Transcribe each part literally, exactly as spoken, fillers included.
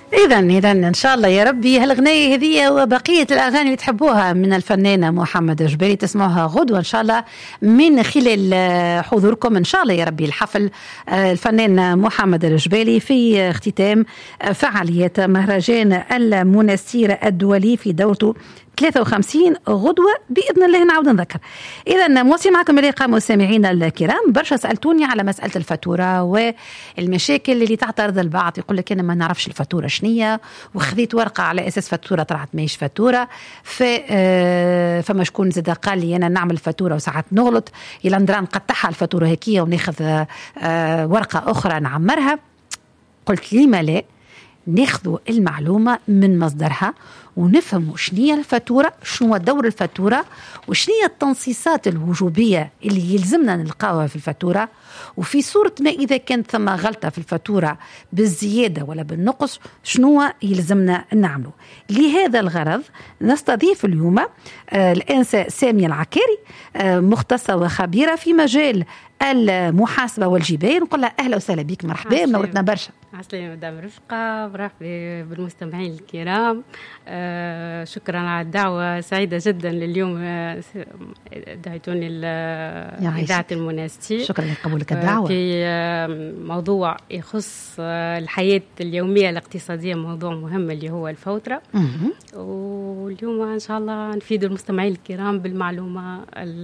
إذا إذا إن شاء الله يا ربي هالغنية هذه وبقية الأغاني اللي تحبوها من الفنان محمد الجبالي تسمعوها غدوة إن شاء الله من خلال حضوركم إن شاء الله يا ربي الحفل الفنان محمد الجبالي في اختتام فعاليات مهرجان المنستير الدولي في دورته ثلاثة وخمسين غدوة بإذن الله. نعود نذكر إذا موصي معكم رقة مستمعينا الكرام. برشا سألتوني على مسألة الفاتورة والمشاكل اللي تعترض البعض، يقول لك أنا ما نعرفش الفاتورة شنية وخذيت ورقة على أساس فاتورة طلعت ماهيش فاتورة. فما شكون زاد قال لي أنا نعمل فاتورة وساعات نغلط إلى ندران نقطعها الفاتورة هكية وناخذ ورقة أخرى نعمرها. قلت لي ما لا، ناخذوا المعلومة من مصدرها ونفهموا شنية الفاتورة، شنو دور الفاتورة، وشنية التنصيصات الوجوبية اللي يلزمنا نلقاوها في الفاتورة، وفي صورة ما إذا كانت ثم غلطة في الفاتورة بالزيادة ولا بالنقص شنو يلزمنا نعمله. لهذا الغرض نستضيف اليوم آه الأنسة سامية العكاري، آه مختصة وخبيرة في مجال المحاسبة والجباية. نقول لها أهلا وسهلا بك، مرحبا، منورتنا برشا. عسلامة مدام رفقة، مرحبا بالمستمعين الكرام. آه شكرا على الدعوة، سعيدة جدا لليوم آه دعيتوني لإذاعة المنستير. شكرا لقبولك الدعوة. آه في آه موضوع يخص آه الحياة اليومية الاقتصادية، موضوع مهم اللي هو الفوترة. واليوم إن شاء الله نفيد المستمعين الكرام بالمعلومة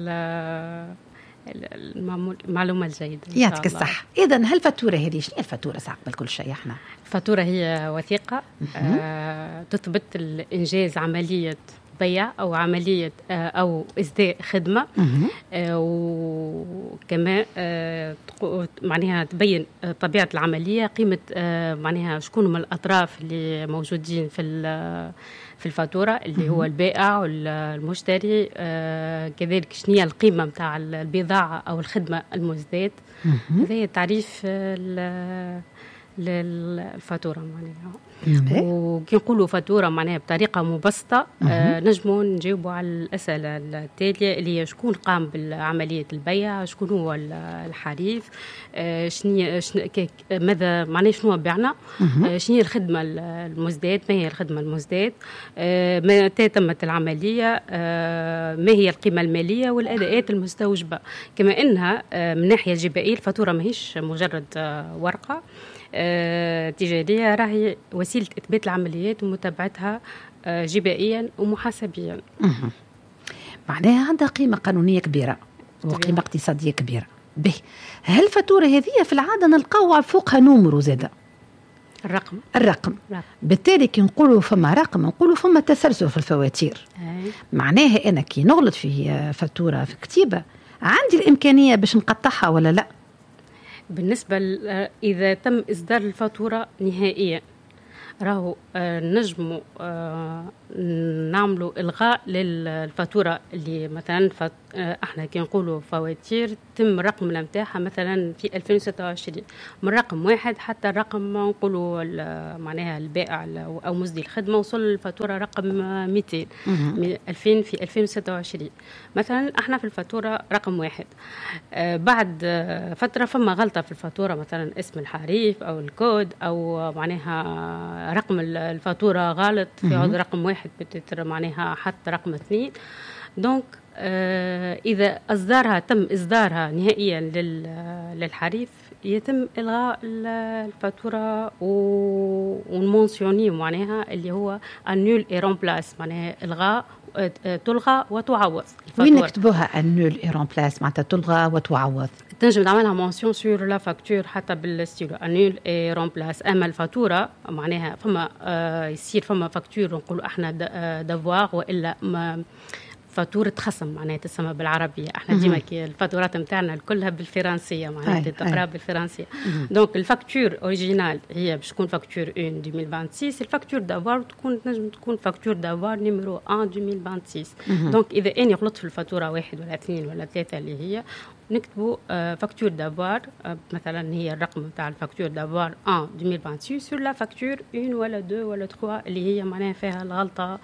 المعلومة الجيدة. يعطيك الصحة. إذن هالفاتورة هذه شنو الفاتورة ساعة كل شيء؟ احنا الفاتورة هي وثيقة آه تثبت الإنجاز عملية بيع أو عملية آه أو إسداء خدمة، آه وكما آه معناها تبين آه طبيعة العملية، قيمة آه معناها شكون من الأطراف اللي موجودين في في الفاتورة اللي هو البائع والمشتري، آه كذلك شنية القيمة متاع البضاعة أو الخدمة المزداد. هذا تعريف آه للفاتورة معناها. وكي نقولوا فاتورة معناها بطريقة مبسطة آه نجموا نجاوبوا على الأسئلة التالية اللي هي شكون قام بعملية البيع، شكون هو الحريف، آه شنية شن ماذا معناه شنو بعنا، آه شنية الخدمة المزداد، ما هي الخدمة المزداد، آه متى تمت العملية، آه ما هي القيمة المالية والأداءات المستوجبة. كما أنها آه من ناحية جبائية الفاتورة ماهيش مجرد آه ورقة آه تجارية، راهي وسيلة إثبات العمليات ومتابعتها آه جبائيا ومحاسبيا. معناها عندها قيمة قانونية كبيرة وقيمة اقتصادية كبيرة. به هل الفاتورة هذه في العادة نلقاو فوقها نومرو زادة الرقم الرقم رقم. بالتالي كي نقولوا فما رقم نقولوا فما تسلسل في الفواتير. أي. معناها أنا كي نغلط في فاتورة في كتيبة عندي الإمكانية باش نقطعها ولا لا؟ بالنسبة إذا تم إصدار الفاتورة نهائيا راهو آه نجموا آه نعملوا إلغاء للفاتورة اللي مثلا فت... آه احنا كي نقولوا فواتير تم الرقم متاعها مثلا في ألفين وستة وعشرين من رقم واحد حتى الرقم نقولوا معناها البائع أو مزدي الخدمة وصل الفاتورة رقم مئتين من ألفين في ألفين وستة وعشرين. مثلا احنا في الفاتورة رقم واحد آه بعد آه فترة فما غلطة في الفاتورة، مثلا اسم الحريف أو الكود أو معناها رقم الفاتورة غلط في عود رقم واحد بتتر معناها حتى رقم اثنين. دونك آه إذا إصدارها تم إصدارها نهائيا للحريف يتم إلغاء الفاتورة والمونسيوني معناها اللي هو النول اي رومبلاس، معناها إلغاء تلغى وتعوض. وين نكتبوها النول اي رومبلاس معناتها تلغى وتعوض؟ تنجم تعملها مونسيون سور لا فاكتور حتى بالستيلو النول اي رومبلاس. اما الفاتوره معناها فما آه يصير فما فاكتور نقولوا احنا دافوار والا ما فاتورة خصم معناها تسمى بالعربية. احنا ديما كي الفاتورات نتاعنا كلها بالفرنسية معناها تقرا بالفرنسية. دونك الفاكتور اوريجينال هي باش تكون فاكتور واحد ألفين وستة وعشرين، الفاكتور دافوار تكون تنجم تكون فاكتور دافوار نيميرو واحد ألفين وستة. دونك اذا اني غلطت في الفاتورة واحد ولا اثنين ولا ثلاثة اللي هي نكتبوا آه فاكتور دافوار آه مثلا هي الرقم نتاع الفاكتور دافوار واحد ألفين وستة سور لا فاكتور واحد ولا اثنين ولا ثلاثة اللي هي معناها فيها الغلطة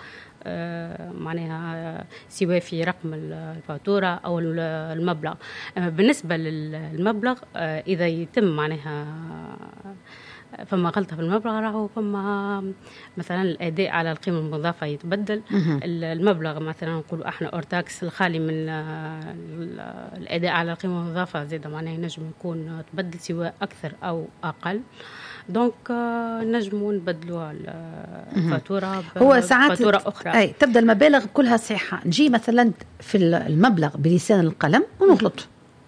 آه معناها سواء في رقم الفاتورة أو المبلغ. بالنسبة للمبلغ إذا يتم معناها فما غلطة في المبلغ راهو فما مثلا الأداء على القيمة المضافة يتبدل. المبلغ مثلا نقولوا احنا أورتاكس الخالي من الأداء على القيمة المضافة زيادة معناه نجم يكون تبدل سواء أكثر أو أقل. دونك نجموا نبدلوا الفاتورة هو ساعات فاتورة أخرى. أي تبدأ المبالغ كلها صحيحة، نجي مثلا في المبلغ بلسان القلم ونغلط.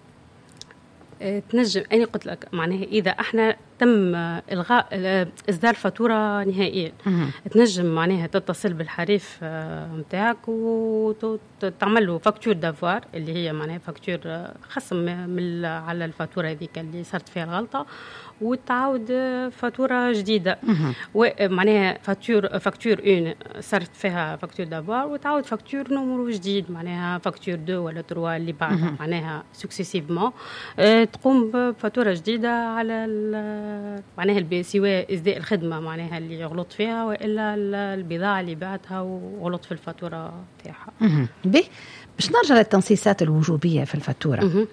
تنجم أنا قلت لك معناها إذا إحنا تم إلغاء إصدار فاتورة نهائيا تنجم معناها تتصل بالحريف متاعك وتعمل له فاكتور دافوار اللي هي معناها فاكتور خصم من على الفاتورة هذيك اللي صارت فيها الغلطة وتعاود فاتورة جديدة. ومعناها فاكتور فاكتور اون صارت فيها فاكتور دافوار وتعاود فاكتور نمرو جديد معناها فاكتور دو ولا تروا اللي بعدها معناها سكسيسيفمون تقوم بفاتورة جديدة على معناها سواء إزداء الخدمة معناها اللي غلط فيها وإلا البضاعة اللي بعتها وغلط في الفاتورة تاعها. به باش نرجع للتنصيصات الوجوبية في الفاتورة.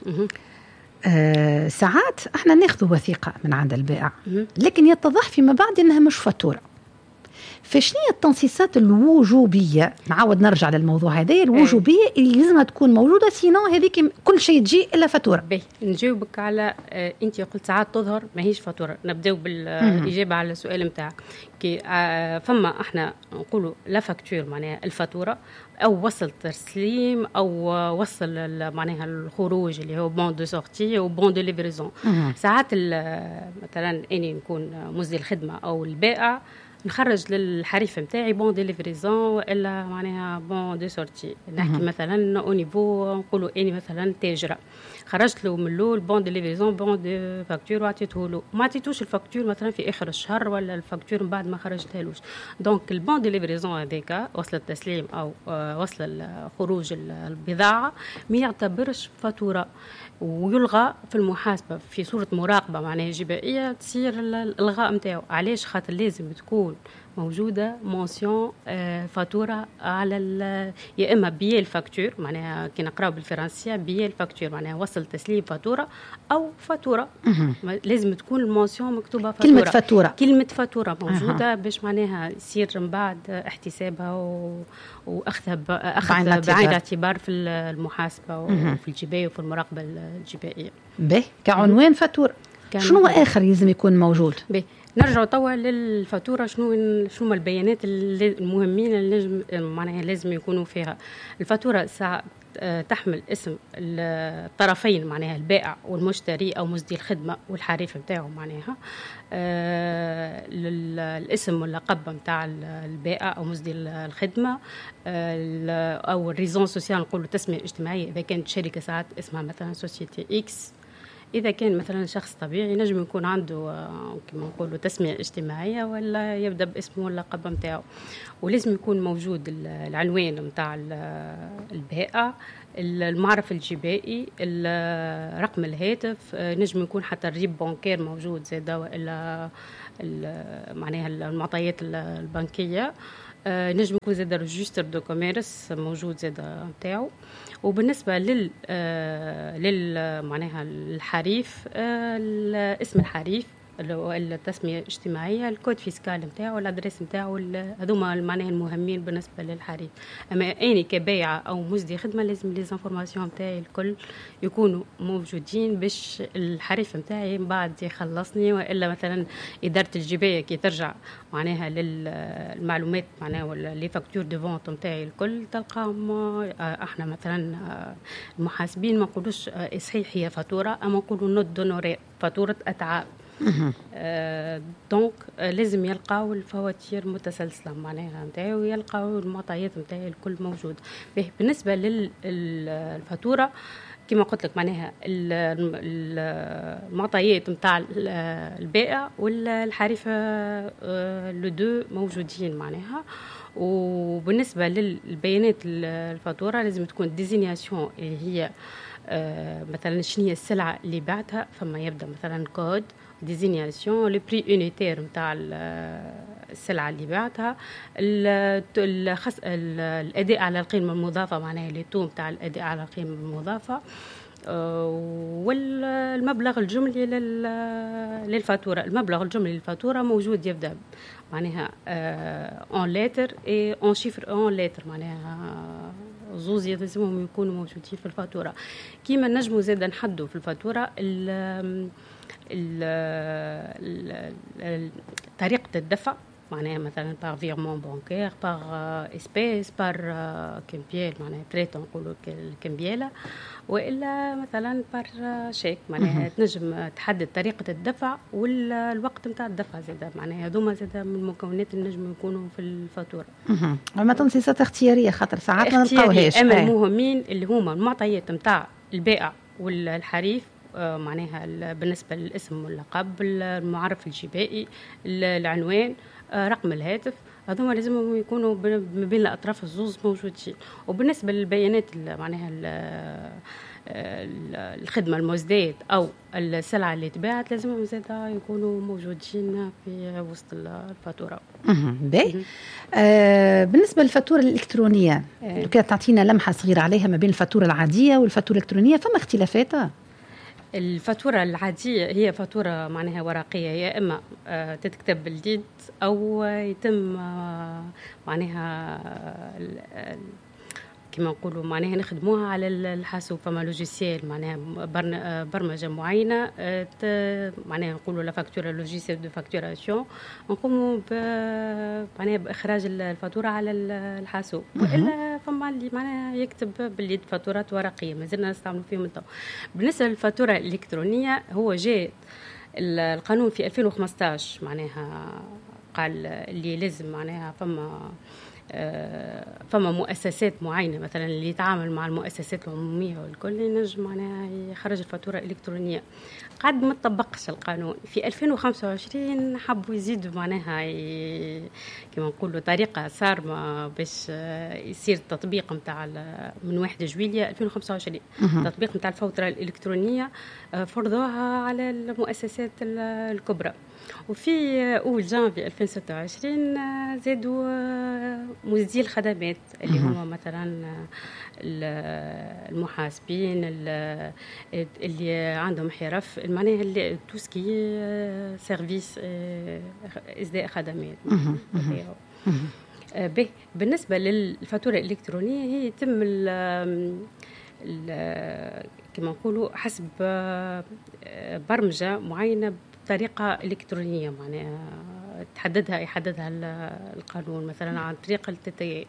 آه ساعات احنا ناخذ وثيقة من عند البائع لكن يتضح فيما بعد انها مش فاتورة. فشنية التنصيصات الوجوبية؟ نعاود نرجع للموضوع هذا الوجوبية اللي لازمها تكون موجودة سينو هذيك كل شيء تجي إلا فاتورة. باهي نجاوبك على آه أنت قلت ساعات تظهر ما هيش فاتورة. نبدأ بالإجابة على السؤال متاعك. كي آه فما احنا نقولوا لا فاكتور معناها الفاتورة أو وصل تسليم أو وصل معناها الخروج اللي هو بون دو سورتي أو بون دو ليفريزون. ساعات مثلا أني نكون مزدي الخدمة أو البائع نخرج للحريف متاعي بون دي ليفريزون والا معناها بون دي سورتي. نحكي مثلا او نيفو نقولوا اني مثلا تاجره خرجت له من الاول بون دي ليفريزون بون دي فاكتور وعطيته له ما عطيتوش الفاكتور مثلا في اخر الشهر ولا الفاكتور من بعد ما خرجتها لوش. دونك البون دي ليفريزون هذاك وصل التسليم او وصل خروج البضاعه ما يعتبرش فاتوره ويلغى في المحاسبة في صورة مراقبة معناها جبائية تصير الإلغاء متاعه. علاش؟ خاطر لازم تكون موجودة مونسيون فاتورة على يا إما بيا الفاكتور معناها كي نقراو بالفرنسية بيا الفاكتور معناها وصل تسليم فاتورة أو فاتورة. لازم تكون المونسيون مكتوبة فاتورة. كلمة فاتورة كلمة فاتورة موجودة باش معناها يصير من بعد احتسابها و... وأخذها ب... أخذ بعين الاعتبار في المحاسبة وفي الجباية وفي المراقبة الجبائية. به كعنوان فاتورة شنو آخر لازم يكون موجود؟ به نرجع توا للفاتورة شنو شنو البيانات المهمين اللي لازم معناها لازم يكونوا فيها. الفاتورة ساعة تحمل اسم الطرفين معناها البائع والمشتري أو مزدي الخدمة والحريف متاعه معناها آه الاسم واللقب متاع البائع أو مزدي الخدمة آه أو الريزون سوسيال نقولوا تسمية اجتماعية إذا كانت شركة ساعات اسمها مثلا سوسيتي إكس. إذا كان مثلا شخص طبيعي نجم يكون عنده كما نقولوا تسمية اجتماعية ولا يبدأ باسمه واللقب متاعه. ولازم يكون موجود العنوان متاع البائع المعرف الجبائي رقم الهاتف نجم يكون حتى الريب بانكير موجود زادا وإلا معناها المعطيات البنكية نجم يكون زادا ريجستر دو كوميرس موجود زادا متاعه. وبالنسبة لل لل معناها الحريف اسم الحريف التسمية الاجتماعية الكود فيسكال متاعه الادريس متاعه هذوما معناها المهمين بالنسبة للحريف. أما أنا كبيعة أو مزدي خدمة لازم لي انفورماسيون متاعي الكل يكونوا موجودين باش الحريف متاعي بعد يخلصني وإلا مثلا إدارة الجباية كي ترجع معناها للمعلومات معناها ولا لي فاكتور دو فونت متاعي الكل تلقاهم احنا مثلا المحاسبين ما نقولوش صحيح هي فاتورة أما نقولوا نوت دونوري فاتورة أتعاب. آه، دونك آه، لازم يلقاو الفواتير متسلسلة معناها نتاعي ويلقاو المعطيات نتاعي الكل موجود. بالنسبة للفاتورة كما قلت لك معناها المعطيات نتاع البائع والحريفة آه، لدو موجودين معناها. وبالنسبة للبيانات الفاتورة لازم تكون ديزينياسيون اللي هي آه، مثلا شنو هي السلعة اللي بعتها فما يبدأ مثلا كود ديزينياسيون لو بري يونيتير نتاع السلعة اللي بعتها الخص الأداء على القيمة المضافة معناها لي تو نتاع الأداء على القيمة المضافة والمبلغ الجملي للفاتورة. المبلغ الجملي للفاتورة موجود يبدأ معناها اون لتر اي اون شيفر اون لتر، معناها زوز يلزمهم يكونوا موجودين في الفاتورة. كيما نجموا زاد نحدوا في الفاتورة ال طريقة الدفع، معناها مثلا بار فيرمون بانكير، بار اسبيس، بار كمبيال، معناها تريت نقولوا الكمبياله، والا مثلا بار شيك، معناها تنجم تحدد طريقه الدفع والوقت نتاع الدفع زاده، معناها هذوما زاده من المكونات اللي نجم يكونوا في الفاتوره. اما تنصيصات اختياريه خاطر ساعات ما نلقاوهاش. اما المهمين اللي هما المعطيات نتاع البائع والحريف، معناها بالنسبه للاسم واللقب، المعرف الجبائي، العنوان، رقم الهاتف، هذوما لازمهم يكونوا ما بين الاطراف الزوز موجودين. وبالنسبه للبيانات معناها الخدمه المزداد او السلعه اللي تباعت لازمهم زاده يكونوا موجودين في وسط الفاتوره. باهي. آه بالنسبه للفاتوره الالكترونيه، لو كانت تعطينا لمحه صغيره عليها ما بين الفاتوره العاديه والفاتوره الالكترونيه، فما اختلافات؟ الفاتورة العادية هي فاتورة معناها ورقية، يا إما تتكتب باليد أو يتم معناها كما نقولوا معناها نخدموها على الحاسوب. فما لوجيسيال معناها برمجه معينه معناها نقولوا لا فاكتوره لوجيسيال دو فاكتوراسيون، نقوموا معناها باخراج الفاتوره على الحاسوب. والا فما اللي معناها يكتب باليد فاتورات ورقيه مازلنا نستعملوا فيهم التو. بالنسبه للفاتوره الالكترونيه، هو جاء القانون في ألفين وخمسطاش معناها قال اللي لازم معناها فما فما مؤسسات معينة مثلا اللي يتعامل مع المؤسسات العمومية والكل ينجم معناها يخرج الفاتورة الإلكترونية. قد ما تطبقش القانون في ألفين وخمسة وعشرين، حبوا يزيدوا معناها ي... كما نقولوا طريقة صارمة باش يصير التطبيق متاع من واحد جويلية ألفين وخمسة وعشرين التطبيق متاع الفاتورة الإلكترونية فرضوها على المؤسسات الكبرى. وفي أول جانفي ألفين وستة وعشرين زادوا مزدي الخدمات اللي هم مثلا المحاسبين اللي عندهم حرف، معناها اللي توسكي سيرفيس إصداء خدمات. به بالنسبة للفاتورة الإلكترونية، هي يتم كما نقولوا حسب برمجة معينة بطريقة إلكترونية، معناها تحددها يحددها القانون مثلا عن طريق التي.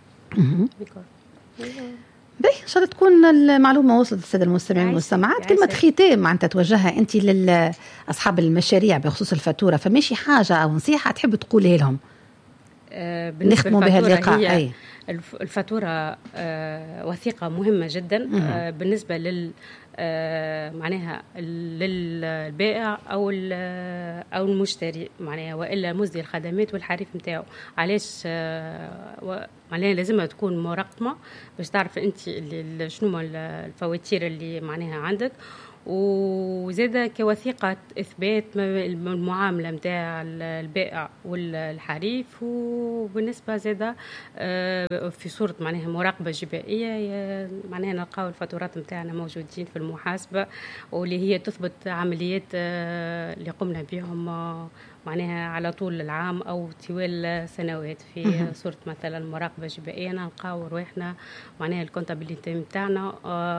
باهي ان شاء الله تكون المعلومه وصلت للساده المستمعين والمستمعات. كلمه ختام معناتها توجهها انت لاصحاب المشاريع بخصوص الفاتوره، فماشي حاجه او نصيحه تحب تقولها لهم آه نختموا بهذا اللقاء؟ أي. الفاتوره آه وثيقه مهمه جدا آه بالنسبه لل آه معناها للبائع او او المشتري، معناها والا مزدي الخدمات والحريف نتاعو. علاش آه معناها لازمها تكون مرقمه باش تعرف انت شنو الفواتير اللي معناها عندك، وزاده كوثيقه اثبات المعامله نتاع البائع والحريف. وبالنسبه زاده في صوره معناها مراقبه جبائيه، معناها نلقاو الفاتورات نتاعنا موجودين في المحاسبه، واللي هي تثبت عمليات اللي قمنا بهم معناها على طول العام او طوال سنوات في صوره مثلا مراقبه جبائيه. نلقاو رواحنا معناها الكونتابيليتي نتاعنا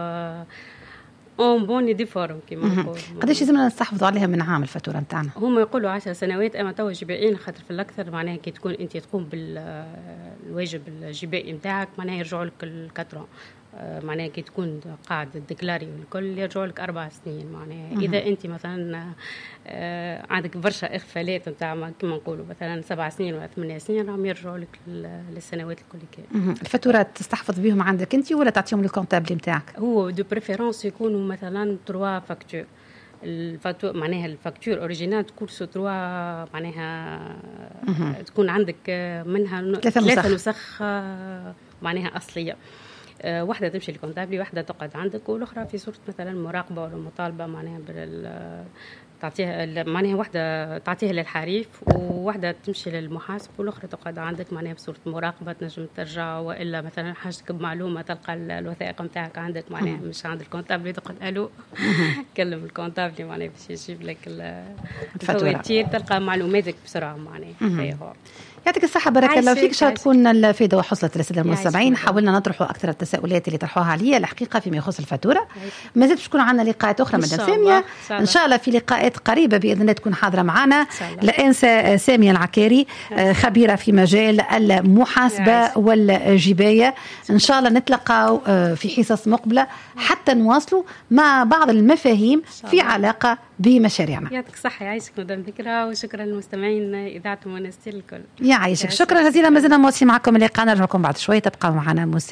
اون بوني دي فورم كيما نقولوا. قداش لازمنا نستحفظوا عليها من عام الفاتوره نتاعنا؟ هما يقولوا عشر سنوات، اما توا جبائيين خاطر في الاكثر معناها كي تكون انت تقوم بالواجب الجبائي نتاعك معناها يرجعوا لك الكاترون، معناها كي تكون قاعد الديكلاري والكل يرجعوا لك اربع سنين. معناها اذا انت مثلا عندك برشا اغفالات نتاع كيما نقولوا مثلا سبع سنين ولا ثمان سنين، راهم يرجعوا لك للسنوات الكل. الفاتورات تستحفظ بهم عندك انت ولا تعطيهم للكونتابل نتاعك؟ هو دو بريفيرونس يكونوا مثلا تروا فاكتور. الفاتور معناها الفاكتور اوريجينال تكون سو تروا معناها تكون عندك منها ثلاثه نسخ معناها اصليه. أه واحدة تمشي للكونتابلي، واحدة تقعد عندك، والأخرى في صورة مثلا مراقبة ولا مطالبة معناها تعطيها معناها واحدة تعطيها للحريف وواحدة تمشي للمحاسب والأخرى تقعد عندك معناها بصورة مراقبة تنجم ترجع، وإلا مثلا حاجتك بمعلومة تلقى الوثائق نتاعك عندك معناها مش عند الكونتابلي تقول ألو كلم الكونتابلي معناها باش يجيب لك الفواتير تلقى معلوماتك بسرعة معناها. يعطيك الصحة بارك الله فيك. شاء تكون الفائدة وحصلت للسادة المستمعين. حاولنا نطرحوا أكثر التساؤلات اللي طرحوها عليا الحقيقة فيما يخص الفاتورة. ما زلت تكون عندنا لقاءات أخرى مدام سامية إن شاء الله، في لقاءات قريبة بإذن الله تكون حاضرة معنا. الأنسة سامية العكاري خبيرة في مجال المحاسبة والجباية. إن شاء الله نتلقى في حصص مقبلة حتى نواصلوا مع بعض المفاهيم في علاقة بمشاريعنا. يعطيك الصحة يعيشك مدام ذكرى، وشكرا للمستمعين إذاعة المنستير الكل. يعيشك شكرا جزيلا. ما زلنا مواصلين معكم اللقاء، نرجع لكم بعد شوية، تبقى معنا مستمعين.